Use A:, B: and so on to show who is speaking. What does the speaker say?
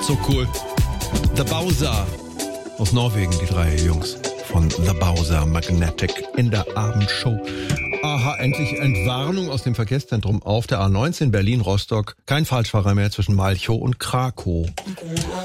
A: So cool. The Bowser aus Norwegen, die drei Jungs von The Bowser Magnetic in der Abendshow. Aha, endlich Entwarnung aus dem Verkehrszentrum auf der A19 Berlin-Rostock. Kein Falschfahrer mehr zwischen Malchow und Krakow.